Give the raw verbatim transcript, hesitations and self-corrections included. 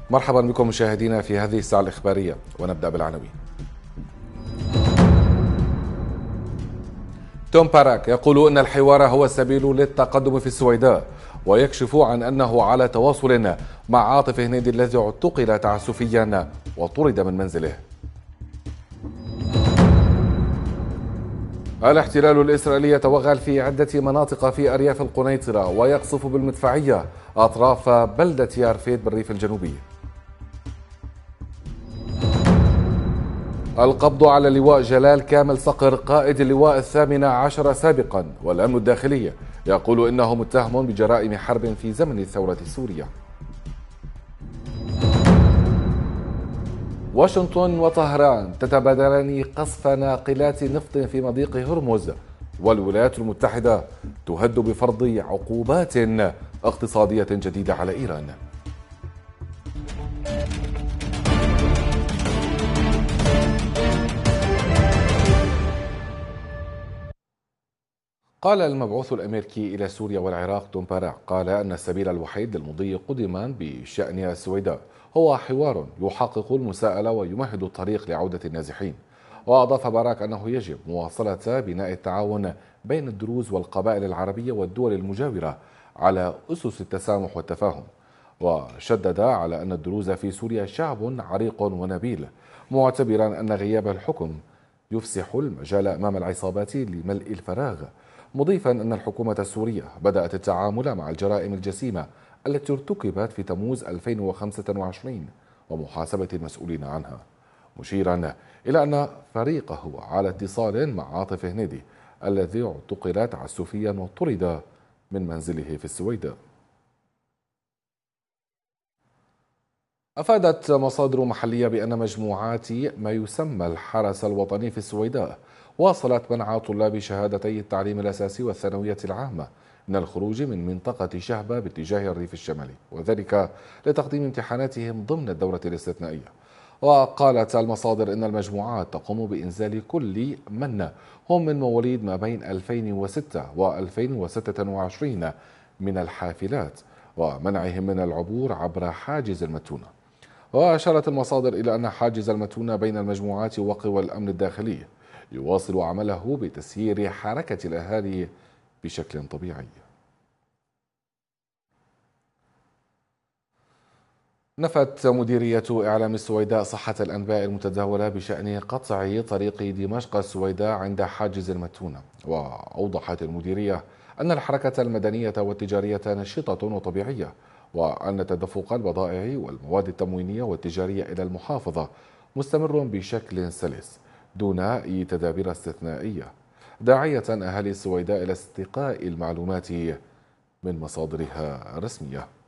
مرحبا بكم مشاهدينا في هذه الساعة الإخبارية، ونبدأ بالعناوين. توم باراك يقول أن الحوار هو السبيل للتقدم في السويداء، ويكشف عن أنه على تواصل مع عاطف هنيدي الذي اعتقل تعسفيا وطرد من منزله. الاحتلال الإسرائيلي يتوغل في عدة مناطق في أرياف القنيطرة ويقصف بالمدفعية أطراف بلدة يارفيت بالريف الجنوبي. القبض على اللواء جلال كامل صقر قائد اللواء الثامن عشر سابقا، والأمن الداخلي يقول إنه متهم بجرائم حرب في زمن الثورة السورية. واشنطن وطهران تتبادلان قصف ناقلات نفط في مضيق هرمز، والولايات المتحدة تهدد بفرض عقوبات اقتصادية جديدة على إيران. قال المبعوث الأمريكي إلى سوريا والعراق توم باراك قال أن السبيل الوحيد للمضي قدما بشأن السويداء هو حوار يحقق المساءلة ويمهد الطريق لعودة النازحين. وأضاف باراك أنه يجب مواصلة بناء التعاون بين الدروز والقبائل العربية والدول المجاورة على أسس التسامح والتفاهم، وشدد على أن الدروز في سوريا شعب عريق ونبيل، معتبرا أن غياب الحكم يفسح المجال أمام العصابات لملء الفراغ، مضيفا أن الحكومة السورية بدأت التعامل مع الجرائم الجسيمة التي ارتكبت في تموز ألفين وخمسة وعشرين ومحاسبة المسؤولين عنها، مشيرا إلى أن فريقه على اتصال مع عاطف هنيدي الذي اعتقل تعسفيا وطرد من منزله في السويداء. أفادت مصادر محلية بأن مجموعات ما يسمى الحرس الوطني في السويداء واصلت منع طلاب شهادتي التعليم الأساسي والثانوية العامة من الخروج من منطقة شهبة باتجاه الريف الشمالي، وذلك لتقديم امتحاناتهم ضمن الدورة الاستثنائية. وقالت المصادر إن المجموعات تقوم بإنزال كل من هم من مواليد ما بين ألفين وستة و ألفين وستة وعشرين من الحافلات ومنعهم من العبور عبر حاجز المتونة. وأشارت المصادر إلى أن حاجز المتونة بين المجموعات وقوى الأمن الداخلي يواصل عمله بتسيير حركة الأهالي بشكل طبيعي. نفت مديرية إعلام السويداء صحة الأنباء المتداولة بشأن قطع طريق دمشق السويداء عند حاجز المتونة. وأوضحت المديرية أن الحركة المدنية والتجارية نشطة وطبيعية، وأن تدفق البضائع والمواد التموينية والتجارية إلى المحافظة مستمر بشكل سلس دون أي تدابير استثنائية، داعية أهالي السويداء إلى استقاء المعلومات من مصادرها الرسمية.